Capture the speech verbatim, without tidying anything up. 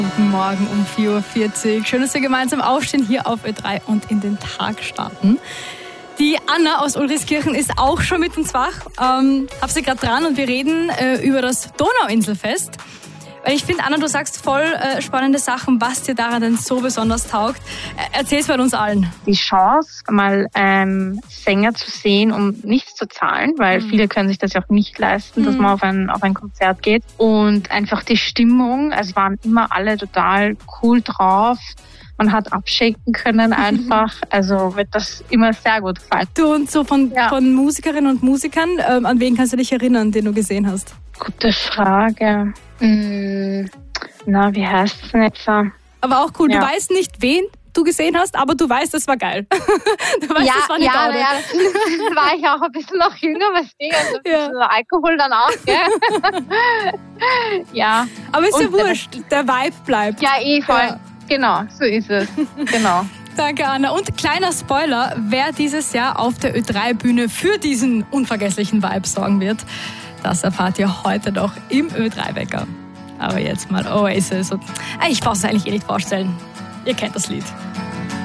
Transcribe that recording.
Guten Morgen um vier Uhr vierzig. Schön, dass wir gemeinsam aufstehen hier auf Ö drei und in den Tag starten. Die Anna aus Ulrichskirchen ist auch schon mit uns wach. Ähm, hab sie gerade dran und wir reden äh, über das Donauinselfest. Weil ich finde, Anna, du sagst voll äh, spannende Sachen, was dir daran denn so besonders taugt. Äh, erzähl's mal uns allen. Die Chance, mal ähm, Sänger zu sehen, um nichts zu zahlen, weil mhm. viele können sich das ja auch nicht leisten, mhm. dass man auf ein, auf ein Konzert geht. Und einfach die Stimmung, also waren immer alle total cool drauf. Man hat abschenken können einfach, also wird das immer sehr gut gefallen. Du und so von, ja. von Musikerinnen und Musikern, ähm, an wen kannst du dich erinnern, den du gesehen hast? Gute Frage. Hm, na, wie heißt es denn jetzt? Aber auch cool, ja. Du weißt nicht, wen du gesehen hast, aber du weißt, es war geil. Du weißt, ja, das war eine ja, Gaude. Ja, das war ich auch ein bisschen noch jünger, weißt du, also ein bisschen ja. Alkohol dann auch, gell? Ja. Aber ist ja wurscht, der Vibe bleibt. Ja, eh voll. Ja. Genau, so ist es. Genau. Danke, Anna. Und kleiner Spoiler, wer dieses Jahr auf der Ö drei Bühne für diesen unvergesslichen Vibe sorgen wird, das erfahrt ihr heute noch im Ö drei Wecker. Aber jetzt mal Oasis. Und ich brauche es eigentlich eh nicht vorstellen. Ihr kennt das Lied.